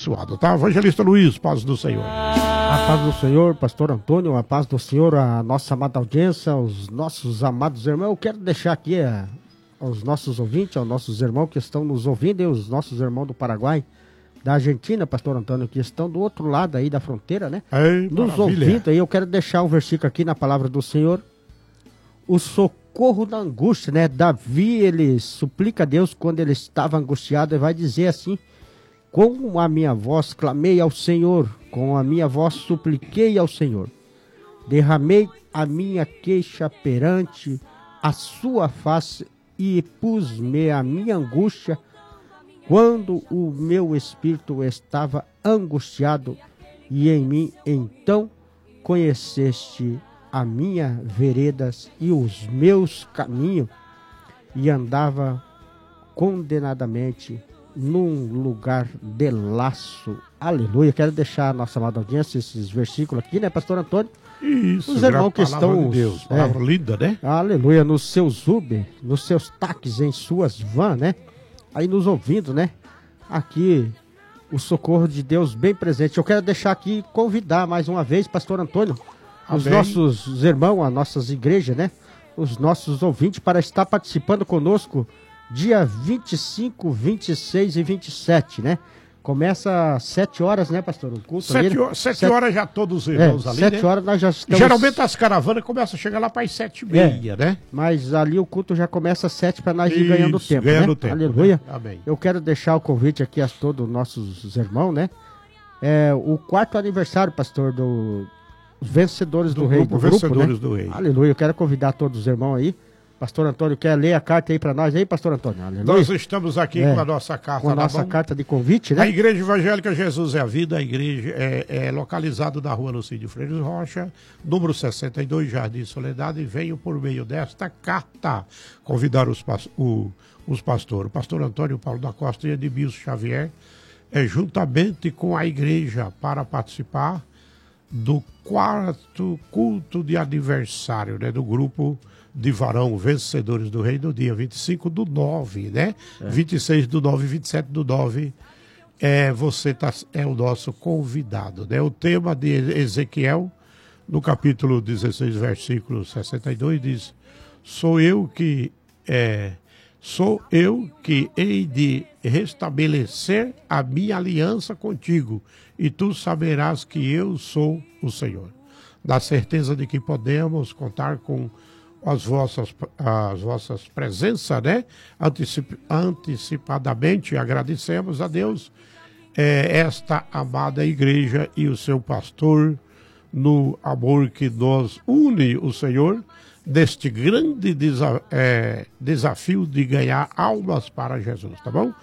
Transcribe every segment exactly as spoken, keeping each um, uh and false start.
abençoado, tá? Evangelista Luiz, paz do Senhor. A paz do Senhor, pastor Antônio, a paz do Senhor, a nossa amada audiência, os nossos amados irmãos. Eu quero deixar aqui a, aos nossos ouvintes, aos nossos irmãos que estão nos ouvindo, e os nossos irmãos do Paraguai, da Argentina, pastor Antônio, que estão do outro lado aí da fronteira, né? Ei, nos maravilha. ouvindo aí, eu quero deixar um versículo aqui na palavra do Senhor. O socorro da angústia, né? Davi, ele suplica a Deus quando ele estava angustiado e vai dizer assim: com a minha voz clamei ao Senhor, com a minha voz supliquei ao Senhor. Derramei a minha queixa perante a sua face e pus-me a minha angústia quando o meu espírito estava angustiado e em mim. Então conheceste a minha veredas e os meus caminhos, e andava condenadamente num lugar de laço. Aleluia. Quero deixar a nossa amada audiência esses versículos aqui, né, pastor Antônio? Isso, os irmãos que estão, de Deus, palavra é, linda, né? Aleluia, nos seus Uber, nos seus táxis, em suas vans, né? Aí nos ouvindo, né? Aqui, o socorro de Deus bem presente. Eu quero deixar aqui, convidar mais uma vez, pastor Antônio, os Amém. nossos irmãos, as nossas igrejas, né? Os nossos ouvintes para estar participando conosco dia vinte e cinco, vinte e seis e vinte e sete, né? Começa às sete horas, né, pastor? O culto Sete, ali, né? horas, sete, Sete- horas já todos os irmãos é, ali, sete né? horas nós já estamos... Geralmente as caravanas começam a chegar lá para as sete e meia, É, né? Mas ali o culto já começa às sete para nós ir Isso, ganhando tempo, ganhando né? tempo, Aleluia. né? Amém. Eu quero deixar o convite aqui a todos os nossos irmãos, né? É o quarto aniversário, pastor, do os Vencedores do, Do Rei. grupo do grupo, Vencedores né? do Rei. Aleluia. Eu quero convidar todos os irmãos aí. Pastor Antônio, quer ler a carta aí para nós aí, pastor Antônio? Aleluia. Nós estamos aqui É, com a nossa carta Com a na nossa mão. carta de convite, A né? Igreja Evangélica Jesus é a Vida, a igreja é, é localizada na rua Lucídio Freire Rocha, número sessenta e dois, Jardim Soledade, e venho por meio desta carta convidar os, pas- o- os pastores, o pastor Antônio Paulo da Costa e Edmilson Xavier, é, juntamente com a igreja, para participar do quarto culto de aniversário, né, do grupo de varão Vencedores do Rei, no dia vinte e cinco do nove, né? É. vinte e seis do nove, vinte e sete do nove, é, você tá, é o nosso convidado, né? O tema de Ezequiel, no capítulo dezesseis, versículo sessenta e dois, diz: sou eu que é, sou eu que hei de restabelecer a minha aliança contigo, e tu saberás que eu sou o Senhor. Da certeza de que podemos contar com as vossas, as vossas presenças, né? Antecip, antecipadamente agradecemos a Deus é, esta amada igreja e o seu pastor, no amor que nos une o Senhor, deste grande desa, é, desafio de ganhar almas para Jesus, tá bom?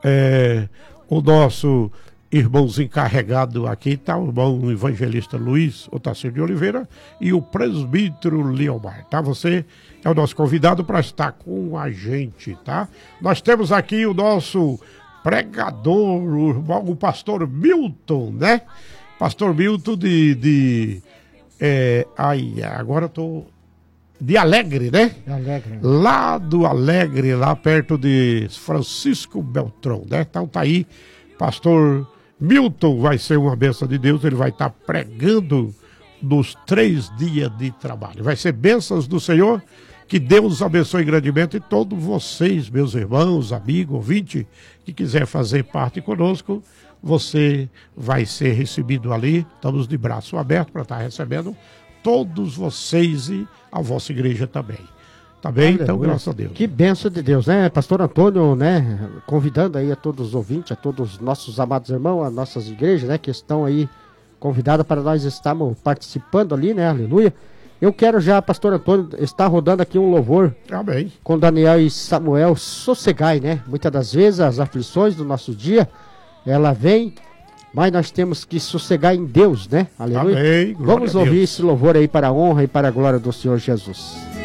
É, o nosso irmãozinho encarregado aqui está o irmão evangelista Luiz Otacílio de Oliveira e o presbítero Leomar, tá? Você é o nosso convidado para estar com a gente, tá? Nós temos aqui o nosso pregador, o, irmão, o pastor Milton, né? Pastor Milton de... de é, ai, agora eu tô... de Alegre, né? Alegre. Lá do Alegre, lá perto de Francisco Beltrão, né? Então tá aí, pastor Milton vai ser uma bênção de Deus, ele vai estar pregando nos três dias de trabalho. Vai ser bênçãos do Senhor, que Deus abençoe grandemente, e todos vocês, meus irmãos, amigos, ouvintes, que quiser fazer parte conosco, você vai ser recebido ali, estamos de braço aberto para estar recebendo todos vocês e a vossa igreja também. Tá bem? Aleluia. Então, graças a Deus. Que bênção de Deus, né? Pastor Antônio, né? Convidando aí a todos os ouvintes, a todos os nossos amados irmãos, as nossas igrejas, né? Que estão aí convidadas para nós estarmos participando ali, né? Aleluia. Eu quero já, pastor Antônio, estar rodando aqui um louvor. Amém. Com Daniel e Samuel, sossegai, né? Muitas das vezes as aflições do nosso dia, ela vem, mas nós temos que sossegar em Deus, né? Aleluia. Amém. Glória Vamos a ouvir Deus. esse louvor aí para a honra e para a glória do Senhor Jesus.